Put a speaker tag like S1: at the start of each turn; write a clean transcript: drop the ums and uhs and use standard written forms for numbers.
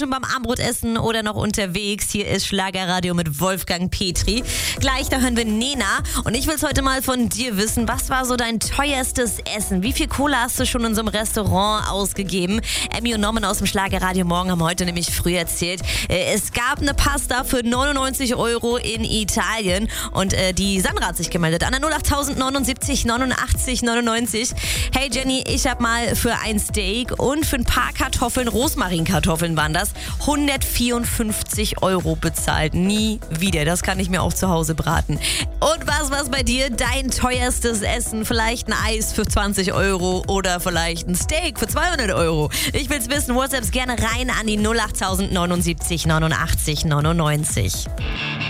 S1: beim Abendbrotessen oder noch unterwegs. Hier ist Schlagerradio mit Wolfgang Petri. Gleich, da hören wir Nena. Und ich will es heute mal von dir wissen. Was war so dein teuerstes Essen? Wie viel Kohle hast du schon in so einem Restaurant ausgegeben? Emmy und Norman aus dem Schlagerradio Morgen haben heute nämlich früh erzählt, es gab eine Pasta für 99 € in Italien. Und die Sandra hat sich gemeldet an der 08079 89 99. Hey Jenny, ich habe mal für ein Steak und für ein paar Kartoffeln, Rosmarinkartoffeln waren das, 154 € bezahlt. Nie wieder. Das kann ich mir auch zu Hause braten. Und was war's bei dir? Dein teuerstes Essen? Vielleicht ein Eis für 20 € oder vielleicht ein Steak für 200 €. Ich will's wissen. WhatsApps gerne rein an die 08079 89 99.